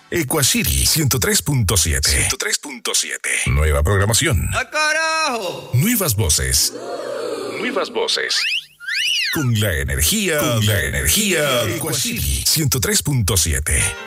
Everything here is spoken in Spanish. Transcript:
Equacity 103.7. 103.7. Nueva programación. ¡Ah, carajo! Nuevas voces. Nuevas voces. Con la energía. Equacity 103.7.